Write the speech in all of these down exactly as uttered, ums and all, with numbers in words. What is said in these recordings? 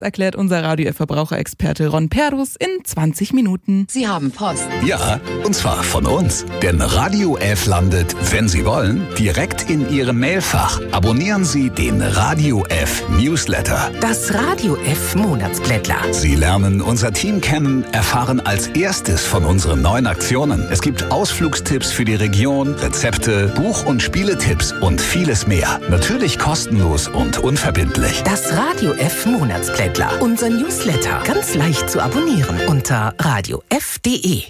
erklärt unser Radio F-Verbraucherexperte Ron Perdus in zwanzig Minuten. Sie haben Post. Ja, und zwar von uns. Denn Radio F landet, wenn Sie wollen, direkt in Ihrem Mailfach. Abonnieren Sie den Radio F Newsletter. Das Radio F Monatsblättler. Sie lernen unser Team kennen, erfahren als erstes von unseren neuen Aktionen. Es gibt Ausflugstipps für die Region, Rezepte, Buch- und Spieletipps und vieles mehr. Natürlich kostenlos und unverbindlich. Das Radio F Monatsblättler. Unser Newsletter. Ganz leicht zu abonnieren unter radio f punkt de.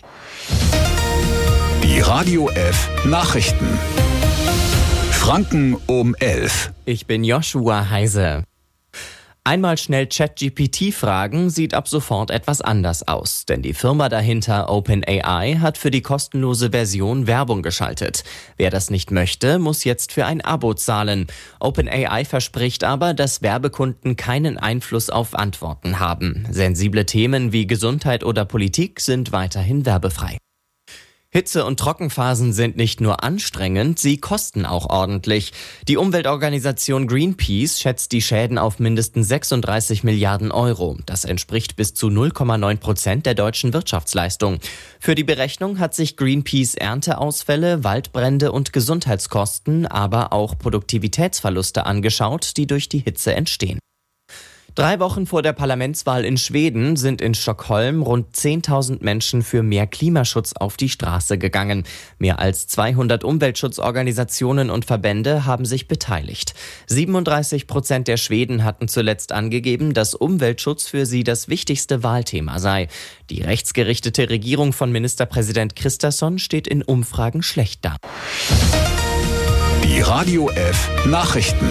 Die Radio F Nachrichten. Franken um elf. Ich bin Joshua Heise. Einmal schnell ChatGPT fragen, sieht ab sofort etwas anders aus. Denn die Firma dahinter, OpenAI, hat für die kostenlose Version Werbung geschaltet. Wer das nicht möchte, muss jetzt für ein Abo zahlen. OpenAI verspricht aber, dass Werbekunden keinen Einfluss auf Antworten haben. Sensible Themen wie Gesundheit oder Politik sind weiterhin werbefrei. Hitze- und Trockenphasen sind nicht nur anstrengend, sie kosten auch ordentlich. Die Umweltorganisation Greenpeace schätzt die Schäden auf mindestens sechsunddreißig Milliarden Euro. Das entspricht bis zu null Komma neun Prozent der deutschen Wirtschaftsleistung. Für die Berechnung hat sich Greenpeace Ernteausfälle, Waldbrände und Gesundheitskosten, aber auch Produktivitätsverluste angeschaut, die durch die Hitze entstehen. Drei Wochen vor der Parlamentswahl in Schweden sind in Stockholm rund zehntausend Menschen für mehr Klimaschutz auf die Straße gegangen. Mehr als zweihundert Umweltschutzorganisationen und Verbände haben sich beteiligt. siebenunddreißig Prozent der Schweden hatten zuletzt angegeben, dass Umweltschutz für sie das wichtigste Wahlthema sei. Die rechtsgerichtete Regierung von Ministerpräsident Kristersson steht in Umfragen schlecht da. Die Radio F Nachrichten.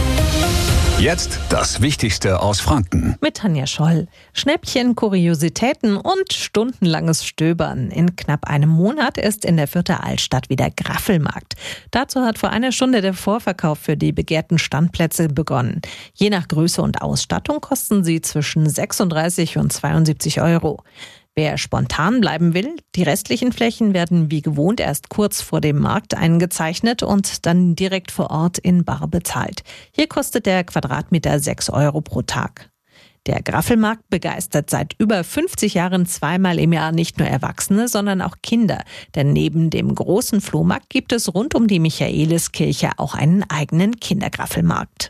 Jetzt das Wichtigste aus Franken. Mit Tanja Scholl. Schnäppchen, Kuriositäten und stundenlanges Stöbern. In knapp einem Monat ist in der Fürther Altstadt wieder Graffelmarkt. Dazu hat vor einer Stunde der Vorverkauf für die begehrten Standplätze begonnen. Je nach Größe und Ausstattung kosten sie zwischen sechsunddreißig und zweiundsiebzig Euro. Wer spontan bleiben will, die restlichen Flächen werden wie gewohnt erst kurz vor dem Markt eingezeichnet und dann direkt vor Ort in bar bezahlt. Hier kostet der Quadratmeter sechs Euro pro Tag. Der Graffelmarkt begeistert seit über fünfzig Jahren zweimal im Jahr nicht nur Erwachsene, sondern auch Kinder. Denn neben dem großen Flohmarkt gibt es rund um die Michaeliskirche auch einen eigenen Kindergraffelmarkt.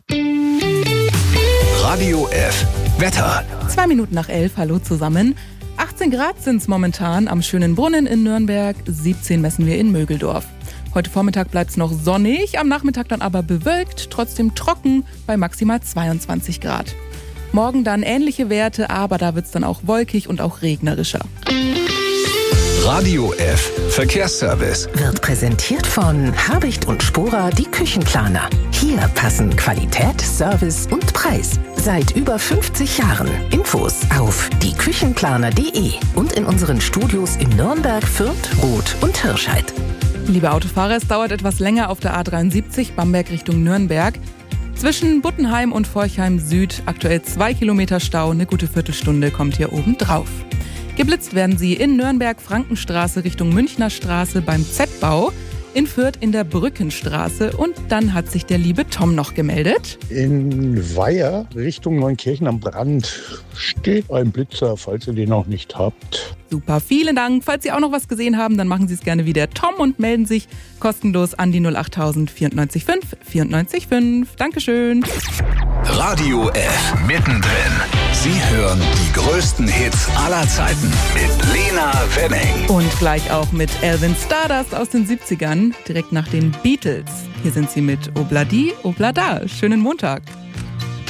Radio F Wetter. Zwei Minuten nach elf, hallo zusammen. achtzehn Grad sind es momentan am schönen Brunnen in Nürnberg, siebzehn messen wir in Mögeldorf. Heute Vormittag bleibt es noch sonnig, am Nachmittag dann aber bewölkt, trotzdem trocken bei maximal zweiundzwanzig Grad. Morgen dann ähnliche Werte, aber da wird es dann auch wolkig und auch regnerischer. Radio F Verkehrsservice Wird präsentiert von Habicht und Spora, die Küchenplaner. Hier passen Qualität, Service und Preis. Seit über fünfzig Jahren. Infos auf die küchenplaner punkt de und in unseren Studios in Nürnberg, Fürth, Roth und Hirscheid. Liebe Autofahrer, es dauert etwas länger auf der A dreiundsiebzig Bamberg Richtung Nürnberg. Zwischen Buttenheim und Forchheim Süd aktuell zwei Kilometer Stau, eine gute Viertelstunde kommt hier oben drauf. Geblitzt werden sie in Nürnberg Frankenstraße Richtung Münchner Straße beim Z-Bau, in Fürth in der Brückenstraße und dann hat sich der liebe Tom noch gemeldet. In Weiher Richtung Neunkirchen am Brand steht ein Blitzer, falls ihr den noch nicht habt. Super, vielen Dank. Falls Sie auch noch was gesehen haben, dann machen Sie es gerne wie der Tom und melden sich kostenlos an die null achttausend vierundneunzig fünf vierundneunzig fünf. Dankeschön. Radio F mittendrin. Sie hören die größten Hits aller Zeiten mit Lena Wenning. Und gleich auch mit Elvin Stardust aus den siebzigern, direkt nach den Beatles. Hier sind sie mit Obladi, Oblada. Schönen Montag.